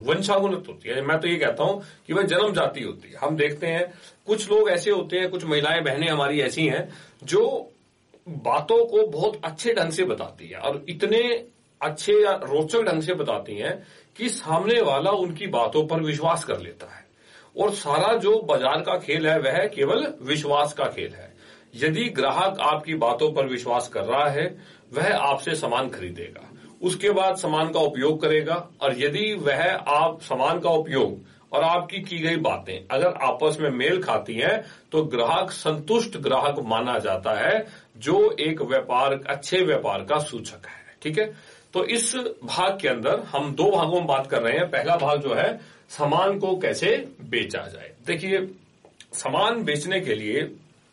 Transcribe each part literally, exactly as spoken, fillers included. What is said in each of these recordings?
वंशानुगत होती है। मैं तो ये कहता हूं कि वह जन्म जाति होती है। हम देखते हैं कुछ लोग ऐसे होते हैं, कुछ महिलाएं बहनें हमारी ऐसी हैं जो बातों को बहुत अच्छे ढंग से बताती है और इतने अच्छे या रोचक ढंग से बताती हैं कि सामने वाला उनकी बातों पर विश्वास कर लेता है। और सारा जो बाजार का खेल है वह केवल विश्वास का खेल है। यदि ग्राहक आपकी बातों पर विश्वास कर रहा है, वह आपसे सामान खरीदेगा, उसके बाद सामान का उपयोग करेगा, और यदि वह आप सामान का उपयोग और आपकी की गई बातें अगर आपस में मेल खाती हैं तो ग्राहक संतुष्ट ग्राहक माना जाता है, जो एक व्यापार अच्छे व्यापार का सूचक है। ठीक है, तो इस भाग के अंदर हम दो भागों में बात कर रहे हैं। पहला भाग जो है सामान को कैसे बेचा जाए। देखिए, सामान बेचने के लिए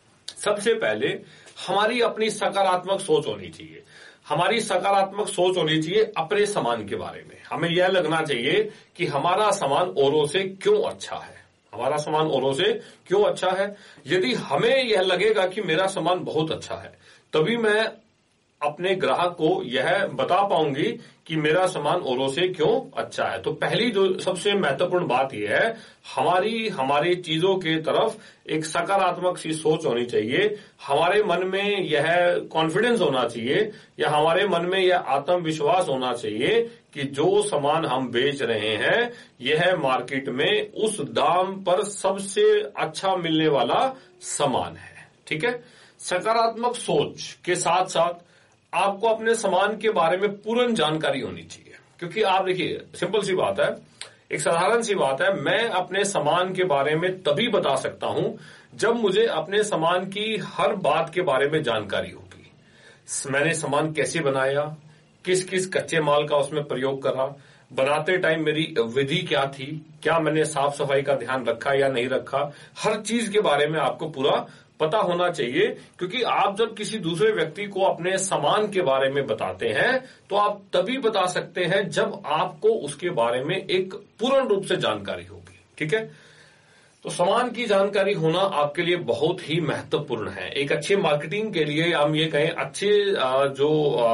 सबसे पहले हमारी अपनी सकारात्मक सोच होनी चाहिए। हमारी सकारात्मक सोच होनी चाहिए अपने सामान के बारे में। हमें यह लगना चाहिए कि हमारा सामान औरों से क्यों अच्छा है, हमारा सामान औरों से क्यों अच्छा है। यदि हमें यह लगेगा कि मेरा सामान बहुत अच्छा है, तभी मैं अपने ग्राहक को यह बता पाऊंगी कि मेरा सामान औरों से क्यों अच्छा है। तो पहली जो सबसे महत्वपूर्ण बात यह है, हमारी हमारी चीजों के तरफ एक सकारात्मक सी सोच होनी चाहिए। हमारे मन में यह कॉन्फिडेंस होना चाहिए या हमारे मन में यह आत्मविश्वास होना चाहिए कि जो सामान हम बेच रहे हैं यह मार्केट में उस दाम पर सबसे अच्छा मिलने वाला सामान है। ठीक है, सकारात्मक सोच के साथ साथ आपको अपने सामान के बारे में पूर्ण जानकारी होनी चाहिए। क्योंकि आप देखिए, सिंपल सी बात है, एक साधारण सी बात है, मैं अपने सामान के बारे में तभी बता सकता हूं जब मुझे अपने सामान की हर बात के बारे में जानकारी होगी। मैंने सामान कैसे बनाया, किस किस कच्चे माल का उसमें प्रयोग करा, बनाते टाइम मेरी विधि क्या थी, क्या मैंने साफ सफाई का ध्यान रखा या नहीं रखा, हर चीज के बारे में आपको पूरा पता होना चाहिए। क्योंकि आप जब किसी दूसरे व्यक्ति को अपने सामान के बारे में बताते हैं तो आप तभी बता सकते हैं जब आपको उसके बारे में एक पूर्ण रूप से जानकारी होगी। ठीक है, तो सामान की जानकारी होना आपके लिए बहुत ही महत्वपूर्ण है। एक अच्छे मार्केटिंग के लिए हम ये कहें, अच्छे जो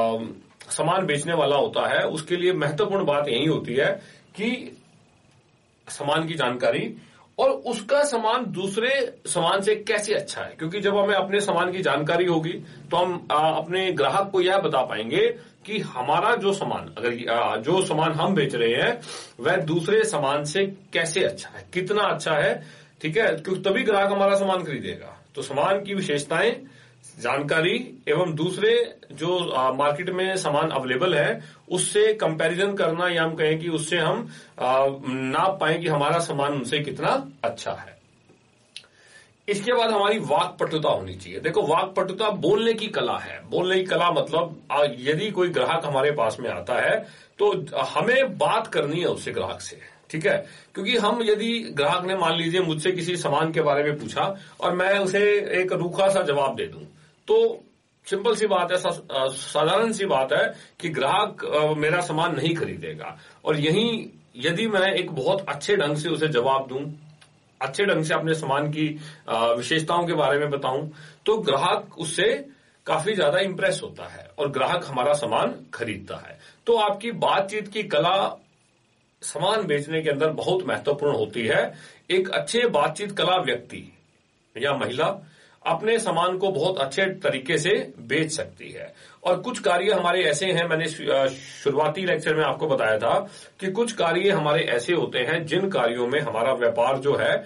सामान बेचने वाला होता है उसके लिए महत्वपूर्ण बात यही होती है कि सामान की जानकारी और उसका सामान दूसरे सामान से कैसे अच्छा है। क्योंकि जब हमें अपने सामान की जानकारी होगी तो हम आ, अपने ग्राहक को यह बता पाएंगे कि हमारा जो सामान अगर आ, जो सामान हम बेच रहे हैं वह दूसरे सामान से कैसे अच्छा है, कितना अच्छा है। ठीक है, क्योंकि तभी ग्राहक हमारा सामान खरीदेगा। तो सामान की विशेषताएं, जानकारी एवं दूसरे जो आ, मार्केट में सामान अवेलेबल है उससे कंपैरिजन करना, या हम कहें कि उससे हम आ, नाप पाएं कि हमारा सामान उनसे कितना अच्छा है। इसके बाद हमारी वाक्पटुता होनी चाहिए। देखो, वाक्पटुता बोलने की कला है। बोलने की कला मतलब आ, यदि कोई ग्राहक हमारे पास में आता है तो हमें बात करनी है उससे, ग्राहक से। ठीक है, क्योंकि हम यदि ग्राहक ने मान लीजिए मुझसे किसी सामान के बारे में पूछा और मैं उसे एक रूखा सा जवाब दे दूं तो सिंपल सी बात है, साधारण सी बात है कि ग्राहक मेरा सामान नहीं खरीदेगा। और यहीं यदि मैं एक बहुत अच्छे ढंग से उसे जवाब दूं, अच्छे ढंग से अपने सामान की विशेषताओं के बारे में बताऊं, तो ग्राहक उससे काफी ज्यादा इंप्रेस होता है और ग्राहक हमारा सामान खरीदता है। तो आपकी बातचीत की कला सामान बेचने के अंदर बहुत महत्वपूर्ण होती है। एक अच्छे बातचीत कला व्यक्ति या महिला अपने सामान को बहुत अच्छे तरीके से बेच सकती है। और कुछ कार्य हमारे ऐसे हैं, मैंने शुरुआती लेक्चर में आपको बताया था कि कुछ कार्य हमारे ऐसे होते हैं जिन कार्यों में हमारा व्यापार जो है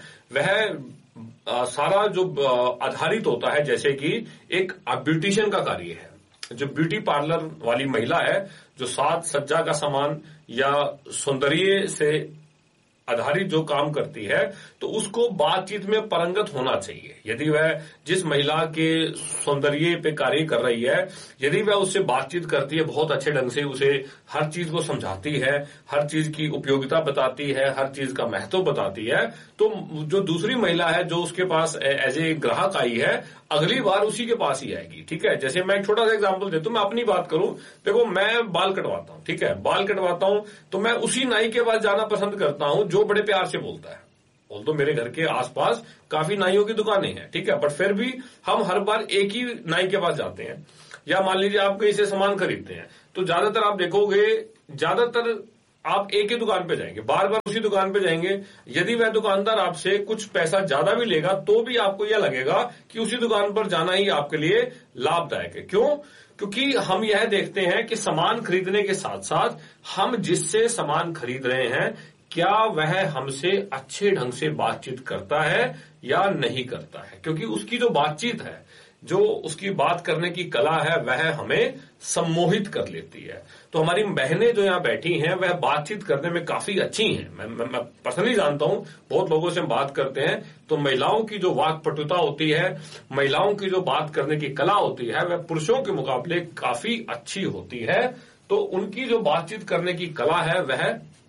वह सारा जो आधारित होता है, जैसे कि एक ब्यूटिशियन का कार्य है। जो ब्यूटी पार्लर वाली महिला है, जो साज सज्जा का सामान या सौंदर्य से आधारित जो काम करती है, तो उसको बातचीत में पारंगत होना चाहिए। यदि वह जिस महिला के सौंदर्य पे कार्य कर रही है, यदि वह उससे बातचीत करती है बहुत अच्छे ढंग से, उसे हर चीज को समझाती है, हर चीज की उपयोगिता बताती है, हर चीज का महत्व बताती है, तो जो दूसरी महिला है जो उसके पास एज ए ग्राहक आई है, अगली बार उसी के पास ही आएगी। ठीक है, जैसे मैं एक छोटा सा एग्जांपल देता हूं, मैं अपनी बात करूं। देखो, मैं बाल कटवाता हूं, ठीक है, बाल कटवाता हूं तो मैं उसी नाई के पास जाना पसंद करता हूं जो बड़े प्यार से बोलता है। बोल तो मेरे घर के आसपास काफी नाइयों की दुकानें हैं, ठीक है, बट फिर भी हम हर बार एक ही नाई के पास जाते हैं। या मान लीजिए आप कहीं से सामान खरीदते हैं तो ज्यादातर आप देखोगे, ज्यादातर आप एक ही दुकान पे जाएंगे, बार बार उसी दुकान पे जाएंगे। यदि वह दुकानदार आपसे कुछ पैसा ज्यादा भी लेगा तो भी आपको यह लगेगा कि उसी दुकान पर जाना ही आपके लिए लाभदायक है। क्यों? क्योंकि हम यह देखते हैं कि सामान खरीदने के साथ साथ हम जिससे सामान खरीद रहे हैं क्या वह हमसे अच्छे ढंग से बातचीत करता है या नहीं करता है। क्योंकि उसकी जो बातचीत है, जो उसकी बात करने की कला है, वह हमें सम्मोहित कर लेती है। तो हमारी बहनें जो यहां बैठी हैं वह बातचीत करने में काफी अच्छी हैं। मैं, मैं, मैं पर्सनली जानता हूं, बहुत लोगों से हम बात करते हैं तो महिलाओं की जो वाक्पटुता होती है, महिलाओं की जो बात करने की कला होती है, वह पुरुषों के मुकाबले काफी अच्छी होती है। तो उनकी जो बातचीत करने की कला है वह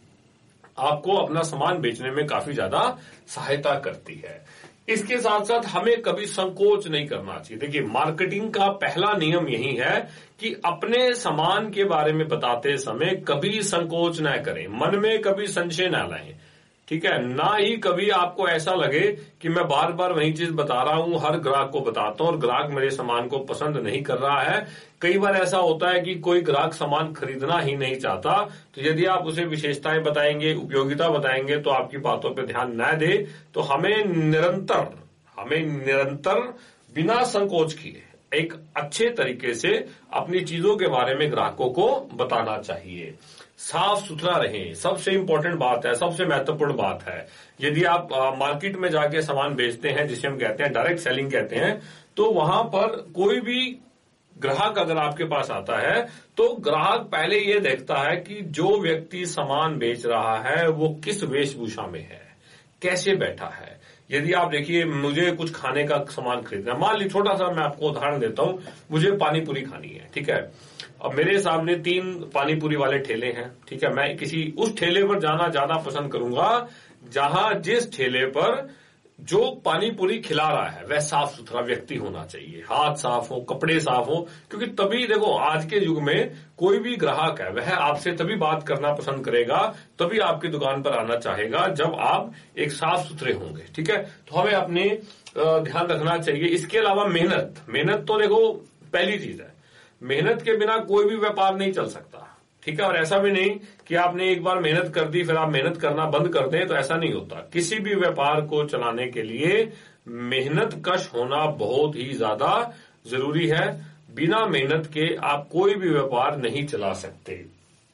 आपको अपना सामान बेचने में काफी ज्यादा सहायता करती है। इसके साथ साथ हमें कभी संकोच नहीं करना चाहिए। देखिए, मार्केटिंग का पहला नियम यही है कि अपने सामान के बारे में बताते समय कभी संकोच न करें, मन में कभी संशय न लाएं, ठीक है। ना ही कभी आपको ऐसा लगे कि मैं बार बार वही चीज बता रहा हूं, हर ग्राहक को बताता हूं और ग्राहक मेरे सामान को पसंद नहीं कर रहा है। कई बार ऐसा होता है कि कोई ग्राहक सामान खरीदना ही नहीं चाहता, तो यदि आप उसे विशेषताएं बताएंगे, उपयोगिता बताएंगे तो आपकी बातों पर ध्यान न दे, तो हमें निरंतर हमें निरंतर बिना संकोच किए एक अच्छे तरीके से अपनी चीजों के बारे में ग्राहकों को बताना चाहिए। साफ सुथरा रहें, सबसे इंपॉर्टेंट बात है, सबसे महत्वपूर्ण बात है। यदि आप आ, मार्केट में जाके सामान बेचते हैं, जिसे हम कहते हैं डायरेक्ट सेलिंग कहते हैं, तो वहां पर कोई भी ग्राहक अगर आपके पास आता है तो ग्राहक पहले ये देखता है कि जो व्यक्ति सामान बेच रहा है वो किस वेशभूषा में है, कैसे बैठा है। यदि आप देखिए, मुझे कुछ खाने का सामान खरीदना है, मान लीजिए छोटा सा मैं आपको उदाहरण देता हूं, मुझे पानी पूरी खानी है, ठीक है। अब मेरे सामने तीन पानी पूरी वाले ठेले हैं, ठीक है। मैं किसी उस ठेले पर जाना ज्यादा पसंद करूंगा जहां जिस ठेले पर जो पानी पूरी खिला रहा है वह साफ सुथरा व्यक्ति होना चाहिए, हाथ साफ हो, कपड़े साफ हो। क्योंकि तभी देखो, आज के युग में कोई भी ग्राहक है वह आपसे तभी बात करना पसंद करेगा, तभी आपकी दुकान पर आना चाहेगा जब आप एक साफ सुथरे होंगे, ठीक है। तो हमें अपने ध्यान रखना चाहिए। इसके अलावा मेहनत मेहनत तो देखो पहली चीज है, मेहनत के बिना कोई भी व्यापार नहीं चल सकता, ठीक है। और ऐसा भी नहीं कि आपने एक बार मेहनत कर दी फिर आप मेहनत करना बंद कर दें, तो ऐसा नहीं होता। किसी भी व्यापार को चलाने के लिए मेहनत कश होना बहुत ही ज्यादा जरूरी है। बिना मेहनत के आप कोई भी व्यापार नहीं चला सकते।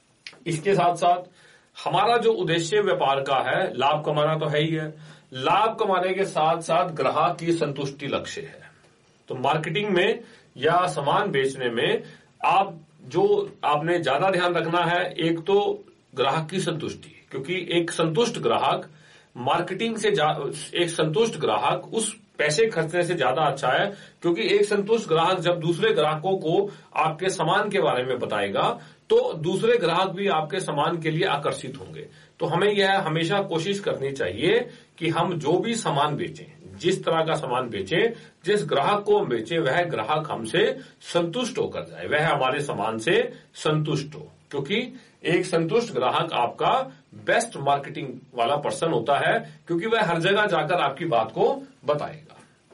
इसके साथ साथ हमारा जो उद्देश्य व्यापार का है, लाभ कमाना तो है ही है, लाभ कमाने के साथ साथ ग्राहक की संतुष्टि लक्ष्य है। तो मार्केटिंग में या सामान बेचने में आप जो आपने ज्यादा ध्यान रखना है, एक तो ग्राहक की संतुष्टि, क्योंकि एक संतुष्ट ग्राहक मार्केटिंग से एक संतुष्ट ग्राहक उस पैसे खर्चने से ज्यादा अच्छा है। क्योंकि एक संतुष्ट ग्राहक जब दूसरे ग्राहकों को आपके सामान के बारे में बताएगा तो दूसरे ग्राहक भी आपके सामान के लिए आकर्षित होंगे। तो हमें यह हमेशा कोशिश करनी चाहिए कि हम जो भी सामान बेचें, जिस तरह का सामान बेचें, जिस ग्राहक को हम बेचें, वह ग्राहक हमसे संतुष्ट होकर जाए, वह हमारे सामान से संतुष्ट हो। क्योंकि एक संतुष्ट ग्राहक आपका बेस्ट मार्केटिंग वाला पर्सन होता है, क्योंकि वह हर जगह जाकर आपकी बात को बताएगा।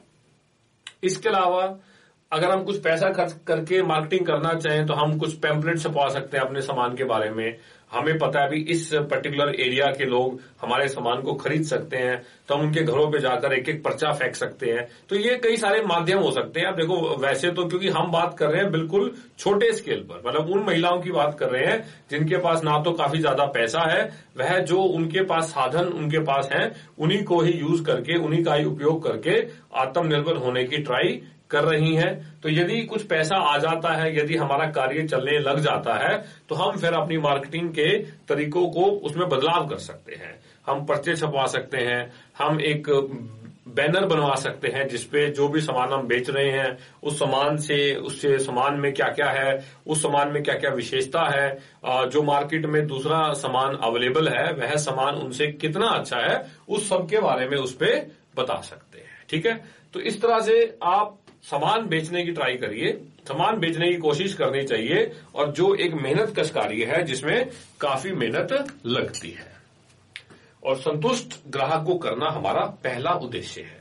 इसके अलावा अगर हम कुछ पैसा खर्च करके मार्केटिंग करना चाहें तो हम कुछ पैम्पलेट छपवा सकते हैं अपने सामान के बारे में। हमें पता है भी इस पर्टिकुलर एरिया के लोग हमारे सामान को खरीद सकते हैं, तो हम उनके घरों पे जाकर एक एक पर्चा फेंक सकते हैं। तो ये कई सारे माध्यम हो सकते हैं। अब देखो, वैसे तो क्योंकि हम बात कर रहे हैं बिल्कुल छोटे स्केल पर, मतलब उन महिलाओं की बात कर रहे हैं जिनके पास ना तो काफी ज्यादा पैसा है, वह जो उनके पास साधन उनके पास हैं उन्हीं को ही यूज करके, उन्हीं का ही उपयोग करके आत्मनिर्भर होने की ट्राई कर रही हैं। तो यदि कुछ पैसा आ जाता है, यदि हमारा कार्य चलने लग जाता है, तो हम फिर अपनी मार्केटिंग के तरीकों को उसमें बदलाव कर सकते हैं। हम पर्चे छपवा सकते हैं, हम एक बैनर बनवा सकते हैं जिसपे जो भी सामान हम बेच रहे हैं उस सामान से, उससे सामान में क्या क्या है, उस सामान में क्या क्या विशेषता है, जो मार्केट में दूसरा सामान अवेलेबल है वह सामान उनसे कितना अच्छा है, उस सब के बारे में उस पे बता सकते हैं, ठीक है। तो इस तरह से आप सामान बेचने की ट्राई करिए, सामान बेचने की कोशिश करनी चाहिए, और जो एक मेहनत कश कार्य है जिसमें काफी मेहनत लगती है, और संतुष्ट ग्राहक को करना हमारा पहला उद्देश्य है।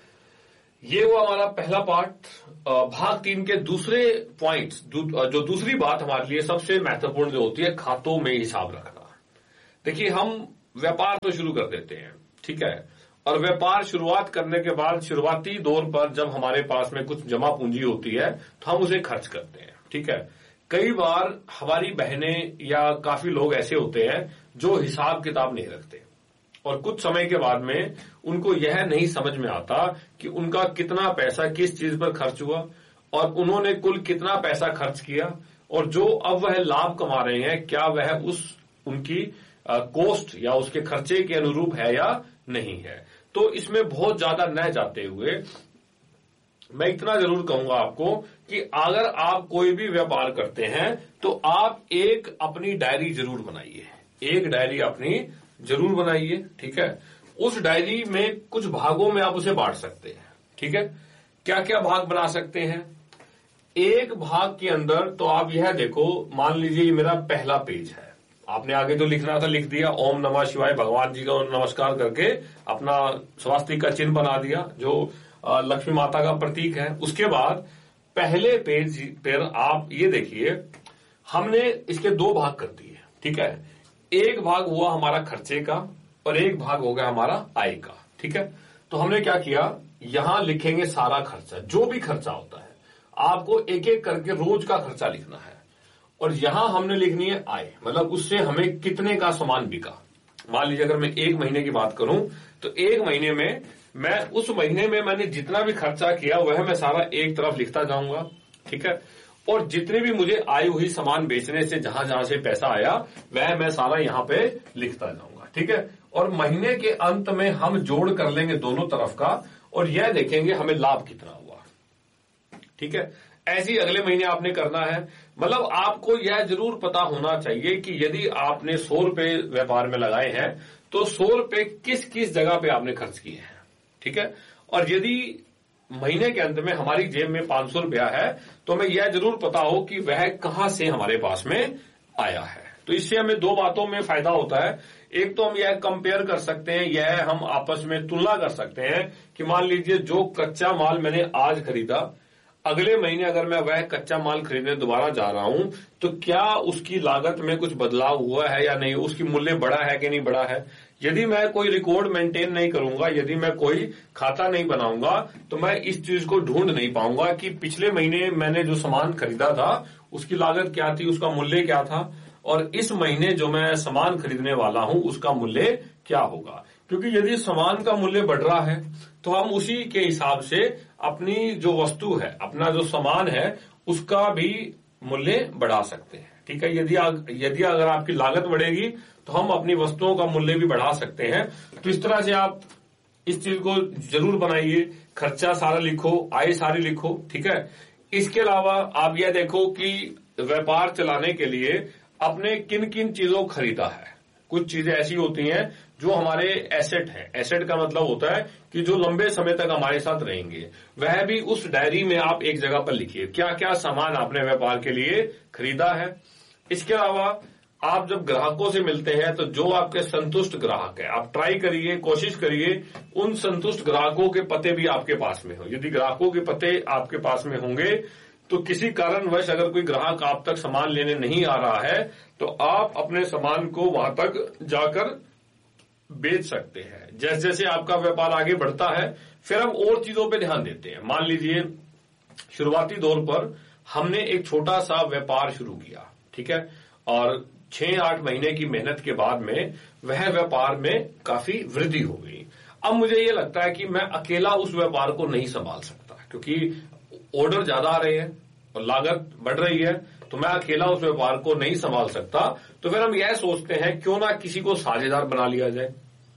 ये वो हमारा पहला पार्ट। भाग तीन के दूसरे पॉइंट्स, जो दूसरी बात हमारे लिए सबसे महत्वपूर्ण जो होती है, खातों में हिसाब रखना। देखिए, हम व्यापार तो शुरू कर देते हैं, ठीक है, और व्यापार शुरुआत करने के बाद शुरुआती दौर पर जब हमारे पास में कुछ जमा पूंजी होती है तो हम उसे खर्च करते हैं, ठीक है। कई बार हमारी बहनें या काफी लोग ऐसे होते हैं जो हिसाब किताब नहीं रखते और कुछ समय के बाद में उनको यह नहीं समझ में आता कि उनका कितना पैसा किस चीज पर खर्च हुआ और उन्होंने कुल कितना पैसा खर्च किया और जो अब वह लाभ कमा रहे हैं क्या वह उस उनकी कॉस्ट या उसके खर्चे के अनुरूप है या नहीं है। तो इसमें बहुत ज्यादा न जाते हुए मैं इतना जरूर कहूंगा आपको कि अगर आप कोई भी व्यापार करते हैं तो आप एक अपनी डायरी जरूर बनाइए, एक डायरी अपनी जरूर बनाइए, ठीक है। उस डायरी में कुछ भागों में आप उसे बांट सकते हैं, ठीक है। क्या क्या भाग बना सकते हैं? एक भाग के अंदर तो आप यह देखो, मान लीजिए ये मेरा पहला पेज है, आपने आगे जो लिखना था लिख दिया, ओम नमः शिवाय, भगवान जी को नमस्कार करके अपना स्वास्तिक का चिन्ह बना दिया जो लक्ष्मी माता का प्रतीक है। उसके बाद पहले पेज पर आप ये देखिए, हमने इसके दो भाग कर दिए, ठीक है। एक भाग हुआ हमारा खर्चे का और एक भाग हो गया हमारा आय का, ठीक है। तो हमने क्या किया, यहां लिखेंगे सारा खर्चा, जो भी खर्चा होता है आपको एक एक करके रोज का खर्चा लिखना है और यहां हमने लिखनी है आय, मतलब उससे हमें कितने का सामान बिका। मान लीजिए अगर मैं एक महीने की बात करूं तो एक महीने में मैं उस महीने में मैंने जितना भी खर्चा किया वह मैं सारा एक तरफ लिखता जाऊंगा, ठीक है। और जितने भी मुझे आई हुई सामान बेचने से जहां जहां से पैसा आया वह मैं सारा यहां पे लिखता जाऊंगा, ठीक है। और महीने के अंत में हम जोड़ कर लेंगे दोनों तरफ का और यह देखेंगे हमें लाभ कितना हुआ, ठीक है। ऐसे ही अगले महीने आपने करना है। मतलब आपको यह जरूर पता होना चाहिए कि यदि आपने सौ रुपए व्यापार में लगाए हैं तो सौ रुपए किस किस जगह पे आपने खर्च किए हैं, ठीक है। और यदि महीने के अंत में हमारी जेब में पांच सौ रुपया है तो हमें यह जरूर पता हो कि वह कहां से हमारे पास में आया है। तो इससे हमें दो बातों में फायदा होता है। एक तो हम यह कंपेयर कर सकते हैं, यह हम आपस में तुलना कर सकते हैं कि मान लीजिए जो कच्चा माल मैंने आज खरीदा, अगले महीने अगर मैं वह कच्चा माल खरीदने दोबारा जा रहा हूं तो क्या उसकी लागत में कुछ बदलाव हुआ है या नहीं, उसकी मूल्य बढ़ा है कि नहीं बढ़ा है। यदि मैं कोई रिकॉर्ड मेंटेन नहीं करूंगा, यदि मैं कोई खाता नहीं बनाऊंगा तो मैं इस चीज को ढूंढ नहीं पाऊंगा कि पिछले महीने मैंने जो सामान खरीदा था उसकी लागत क्या थी, उसका मूल्य क्या था और इस महीने जो मैं सामान खरीदने वाला हूं उसका मूल्य क्या होगा। क्योंकि यदि सामान का मूल्य बढ़ रहा है तो हम उसी के हिसाब से अपनी जो वस्तु है, अपना जो सामान है उसका भी मूल्य बढ़ा सकते हैं, ठीक है। यदि यदि अगर आपकी लागत बढ़ेगी तो हम अपनी वस्तुओं का मूल्य भी बढ़ा सकते हैं। तो इस तरह से आप इस चीज को जरूर बनाइए, खर्चा सारा लिखो, आय सारी लिखो, ठीक है। इसके अलावा आप यह देखो कि व्यापार चलाने के लिए आपने किन किन चीजों को खरीदा है। कुछ चीजें ऐसी होती हैं जो हमारे एसेट हैं। एसेट का मतलब होता है कि जो लंबे समय तक हमारे साथ रहेंगे, वह भी उस डायरी में आप एक जगह पर लिखिए क्या क्या सामान आपने व्यापार के लिए खरीदा है। इसके अलावा आप जब ग्राहकों से मिलते हैं तो जो आपके संतुष्ट ग्राहक है, आप ट्राई करिए, कोशिश करिए उन संतुष्ट ग्राहकों के पते भी आपके पास में हो। यदि ग्राहकों के पते आपके पास में होंगे तो किसी कारणवश अगर कोई ग्राहक आप तक सामान लेने नहीं आ रहा है तो आप अपने सामान को वहां तक जाकर बेच सकते हैं। जैसे जैसे आपका व्यापार आगे बढ़ता है फिर हम और चीजों पे ध्यान देते हैं। मान लीजिए शुरुआती दौर पर हमने एक छोटा सा व्यापार शुरू किया, ठीक है, और छह आठ महीने की मेहनत के बाद में वह व्यापार में काफी वृद्धि हो गई। अब मुझे ये लगता है कि मैं अकेला उस व्यापार को नहीं संभाल सकता क्योंकि ऑर्डर ज्यादा आ रहे हैं और लागत बढ़ रही है, तो मैं अकेला उस व्यापार को नहीं संभाल सकता। तो फिर हम यह सोचते हैं क्यों ना किसी को साझेदार बना लिया जाए,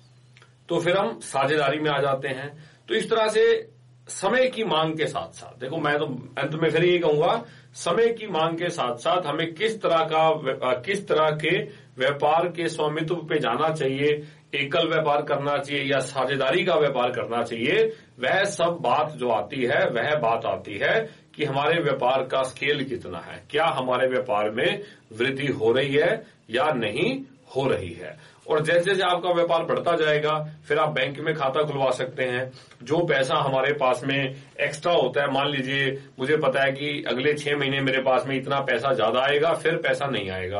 तो फिर हम साझेदारी में आ जाते हैं। तो इस तरह से समय की मांग के साथ साथ, देखो मैं तो अंत में फिर ये कहूंगा, समय की मांग के साथ साथ हमें किस तरह का किस तरह के व्यापार के स्वामित्व पे जाना चाहिए, एकल व्यापार करना चाहिए या साझेदारी का व्यापार करना चाहिए, वह सब बात जो आती है वह बात आती है कि हमारे व्यापार का स्केल कितना है, क्या हमारे व्यापार में वृद्धि हो रही है या नहीं हो रही है। और जैसे जैसे आपका व्यापार बढ़ता जाएगा फिर आप बैंक में खाता खुलवा सकते हैं। जो पैसा हमारे पास में एक्स्ट्रा होता है, मान लीजिए मुझे पता है कि अगले छह महीने मेरे पास में इतना पैसा ज्यादा आएगा फिर पैसा नहीं आएगा, तो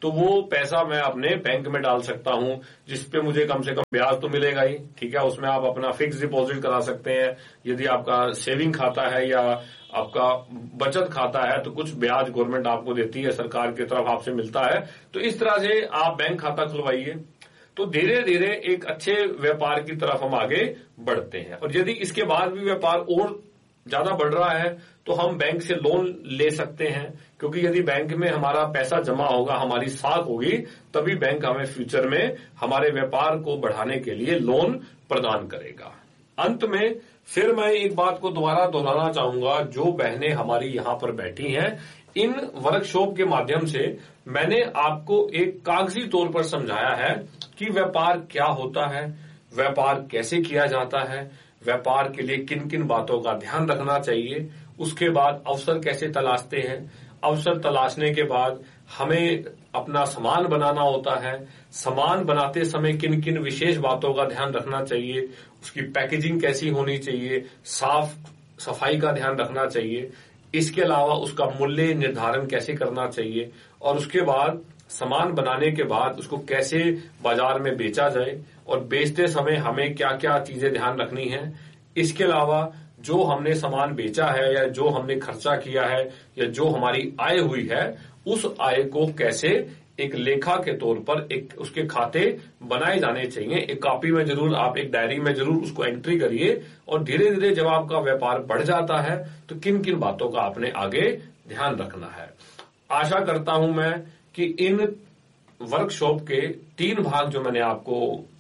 तो वो पैसा मैं अपने बैंक में डाल सकता हूं, जिसपे मुझे कम से कम ब्याज तो मिलेगा ही। ठीक है, उसमें आप अपना फिक्स डिपॉजिट करा सकते हैं। यदि आपका सेविंग खाता है या आपका बचत खाता है तो कुछ ब्याज गवर्नमेंट आपको देती है, सरकार की तरफ आपसे मिलता है। तो इस तरह से आप बैंक खाता खुलवाइए, तो धीरे धीरे एक अच्छे व्यापार की तरफ हम आगे बढ़ते हैं। और यदि इसके बाद भी व्यापार और ज्यादा बढ़ रहा है तो हम बैंक से लोन ले सकते हैं, क्योंकि यदि बैंक में हमारा पैसा जमा होगा, हमारी साख होगी, तभी बैंक हमें फ्यूचर में हमारे व्यापार को बढ़ाने के लिए लोन प्रदान करेगा। अंत में फिर मैं एक बात को दोबारा दोहराना चाहूंगा, जो बहनें हमारी यहां पर बैठी हैं, इन वर्कशॉप के माध्यम से मैंने आपको एक कागजी तौर पर समझाया है कि व्यापार क्या होता है, व्यापार कैसे किया जाता है, व्यापार के लिए किन किन बातों का ध्यान रखना चाहिए, उसके बाद अवसर कैसे तलाशते हैं, अवसर तलाशने के बाद हमें अपना सामान बनाना होता है, सामान बनाते समय किन किन विशेष बातों का ध्यान रखना चाहिए, उसकी पैकेजिंग कैसी होनी चाहिए, साफ सफाई का ध्यान रखना चाहिए, इसके अलावा उसका मूल्य निर्धारण कैसे करना चाहिए, और उसके बाद सामान बनाने के बाद उसको कैसे बाजार में बेचा जाए, और बेचते समय हमें क्या क्या चीजें ध्यान रखनी है। इसके अलावा जो हमने सामान बेचा है या जो हमने खर्चा किया है या जो हमारी आय हुई है, उस आय को कैसे एक लेखा के तौर पर एक उसके खाते बनाए जाने चाहिए। एक कॉपी में जरूर, आप एक डायरी में जरूर उसको एंट्री करिए, और धीरे धीरे जब आपका व्यापार बढ़ जाता है तो किन किन बातों का आपने आगे ध्यान रखना है। आशा करता हूं मैं कि इन वर्कशॉप के तीन भाग जो मैंने आपको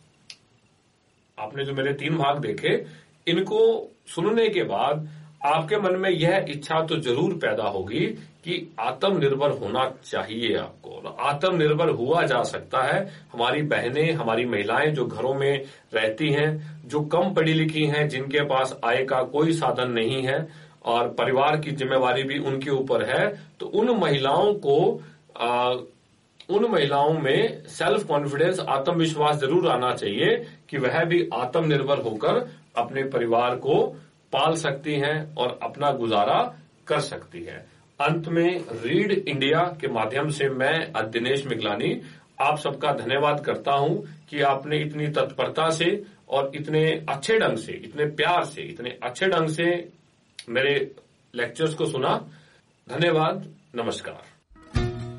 आपने जो मेरे तीन भाग देखे, इनको सुनने के बाद आपके मन में यह इच्छा तो जरूर पैदा होगी कि आत्मनिर्भर होना चाहिए आपको। आत्मनिर्भर हुआ जा सकता है। हमारी बहनें, हमारी महिलाएं जो घरों में रहती हैं, जो कम पढ़ी लिखी हैं, जिनके पास आय का कोई साधन नहीं है और परिवार की जिम्मेवारी भी उनके ऊपर है, तो उन महिलाओं को आ, उन महिलाओं में सेल्फ कॉन्फिडेंस, आत्मविश्वास जरूर आना चाहिए कि वह भी आत्मनिर्भर होकर अपने परिवार को पाल सकती हैं और अपना गुजारा कर सकती है। अंत में रीड इंडिया के माध्यम से मैं दिनेश मिगलानी आप सबका धन्यवाद करता हूं कि आपने इतनी तत्परता से और इतने अच्छे ढंग से, इतने प्यार से, इतने अच्छे ढंग से मेरे लेक्चर्स को सुना। धन्यवाद, नमस्कार।